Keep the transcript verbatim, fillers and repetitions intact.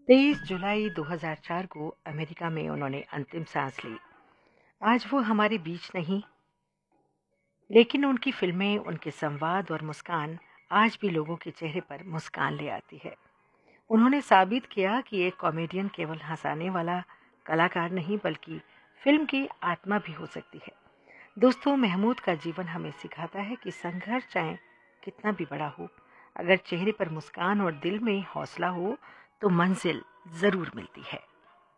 तेईस जुलाई दो हज़ार चार को अमेरिका में उन्होंने अंतिम सांस ली। आज वो हमारे बीच नहीं, लेकिन उनकी फिल्में, उनके संवाद और मुस्कान आज भी लोगों के चेहरे पर मुस्कान ले आती है। उन्होंने साबित किया कि एक कॉमेडियन केवल हंसाने वाला कलाकार नहीं, बल्कि फिल्म की आत्मा भी हो सकती है। दोस्तों, महमूद का जीवन हमें सिखाता है कि संघर्ष चाहे कितना भी बड़ा हो, अगर चेहरे पर मुस्कान और दिल में हौसला हो तो मंजिल जरूर मिलती है।